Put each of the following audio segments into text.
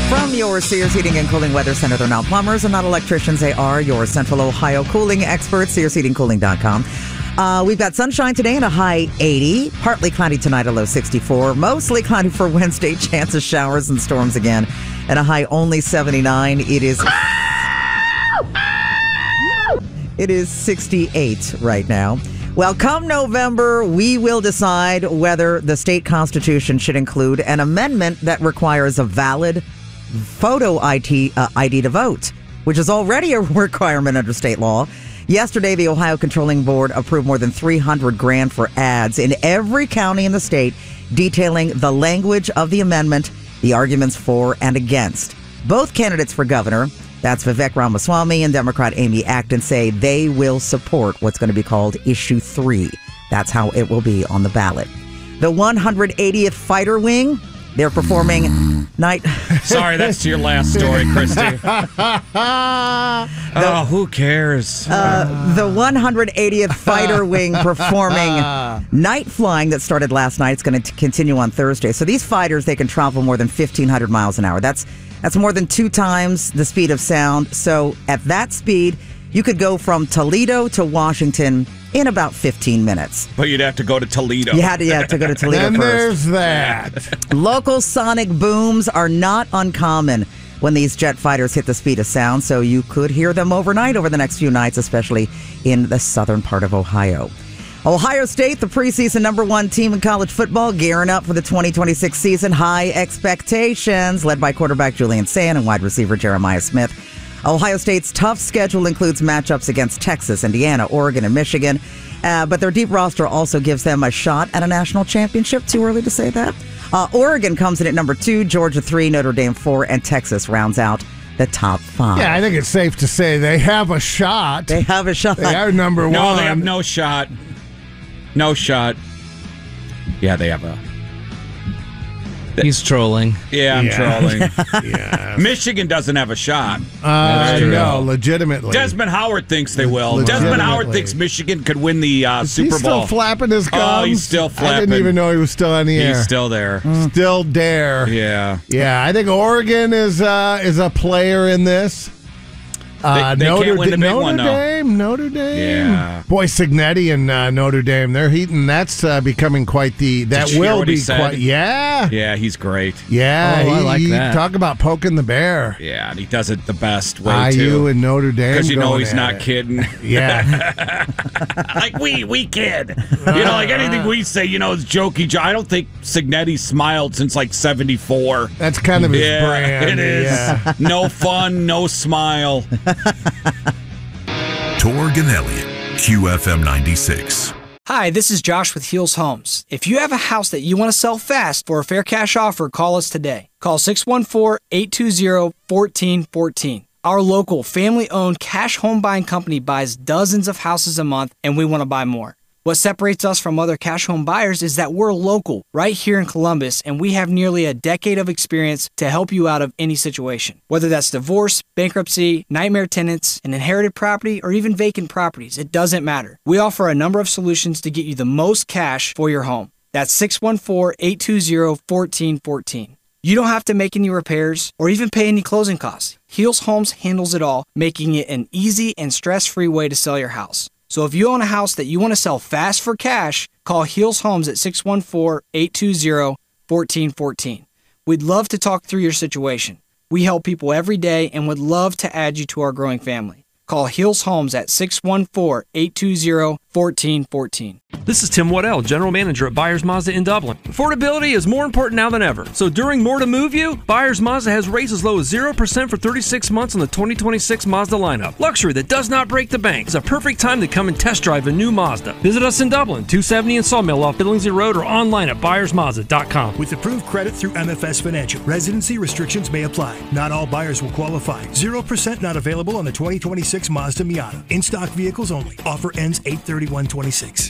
From your Sears Heating and Cooling Weather Center, they're not plumbers and not electricians. They are your Central Ohio cooling experts, SearsHeatingCooling.com. We've got sunshine today and a high 80. Partly cloudy tonight, a low 64. Mostly cloudy for Wednesday. Chance of showers and storms again. And a high only 79. It is 68 right now. Well, come November, we will decide whether the state constitution should include an amendment that requires a valid photo ID to vote, which is already a requirement under state law. Yesterday, the Ohio Controlling Board approved more than $300,000 for ads in every county in the state, detailing the language of the amendment, the arguments for and against. Both candidates for governor, that's Vivek Ramaswamy and Democrat Amy Acton, say they will support what's going to be called Issue 3. That's how it will be on the ballot. The 180th Fighter Wing, they're performing night. Sorry, that's your last story, Christy. Who cares? The 180th Fighter Wing performing night flying that started last night. It's going to continue on Thursday. So these fighters, they can travel more than 1,500 miles an hour. That's more than 2 times the speed of sound. So at that speed, you could go from Toledo to Washington in about 15 minutes. But you'd have to go to Toledo. You had to go to Toledo and first. There's that. Local sonic booms are not uncommon when these jet fighters hit the speed of sound, so you could hear them overnight over the next few nights, especially in the southern part of Ohio. Ohio State, the preseason #1 team in college football, gearing up for the 2026 season. High expectations, led by quarterback Julian Sand and wide receiver Jeremiah Smith. Ohio State's tough schedule includes matchups against Texas, Indiana, Oregon, and Michigan. But their deep roster also gives them a shot at a national championship. Too early to say that. Oregon comes in at number 2, Georgia 3, Notre Dame 4, and Texas rounds out the top 5. Yeah, I think it's safe to say they have a shot. They have a shot. They are number 1. No, they have no shot. No shot. Yeah, they have a... He's trolling. Yeah, I'm trolling. Yeah. Michigan doesn't have a shot. No, legitimately. Desmond Howard thinks they will. Desmond Howard thinks Michigan could win the Super Bowl. He's still flapping his gums? Oh, he's still flapping. I didn't even know he was still on the air. He's still there. Still there. Yeah. Yeah, I think Oregon is a player in this. They can't win the big one, though. Notre Dame. Yeah. Boy, Cignetti and Notre Dame, they're heating. That's becoming quite the... That Did you hear will what be he said? quite... Yeah. Yeah, he's great. Yeah. Oh, I like that. Talk about poking the bear. Yeah, and he does it the best way, IU too. and Notre Dame. Because you know going he's at not it. kidding. Yeah. Like we kid. Like anything we say, it's jokey. I don't think Cignetti smiled since like 74. That's kind of his brand. It is. Yeah. No fun, no smile. Torg and Elliott, QFM 96. Hi, this is Josh with Heels Homes. If you have a house that you want to sell fast for a fair cash offer, call us today. Call 614-820-1414. Our local family-owned cash home buying company buys dozens of houses a month, and we want to buy more. What separates us from other cash home buyers is that we're local, right here in Columbus, and we have nearly a decade of experience to help you out of any situation. Whether that's divorce, bankruptcy, nightmare tenants, an inherited property, or even vacant properties, it doesn't matter. We offer a number of solutions to get you the most cash for your home. That's 614-820-1414. You don't have to make any repairs or even pay any closing costs. Heels Homes handles it all, making it an easy and stress-free way to sell your house. So if you own a house that you want to sell fast for cash, call Heels Homes at 614-820-1414. We'd love to talk through your situation. We help people every day and would love to add you to our growing family. Call Heels Homes at 614-820-1414. This is Tim Waddell, General Manager at Buyers Mazda in Dublin. Affordability is more important now than ever. So during More to Move You, Buyers Mazda has rates as low as 0% for 36 months on the 2026 Mazda lineup. Luxury that does not break the bank. It's a perfect time to come and test drive a new Mazda. Visit us in Dublin, 270 in Sawmill off Billingsley Road, or online at buyersmazda.com. With approved credit through MFS Financial, residency restrictions may apply. Not all buyers will qualify. 0% not available on the 2026 Mazda Miata. In-stock vehicles only. Offer ends 8/31/26.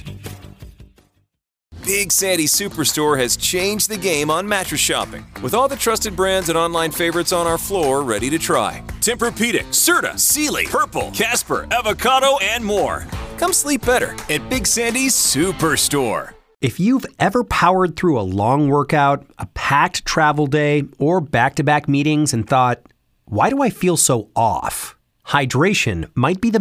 Big Sandy Superstore has changed the game on mattress shopping. With all the trusted brands and online favorites on our floor ready to try. Tempur-Pedic, Serta, Sealy, Purple, Casper, Avocado, and more. Come sleep better at Big Sandy's Superstore. If you've ever powered through a long workout, a packed travel day, or back-to-back meetings and thought, why do I feel so off? Hydration might be the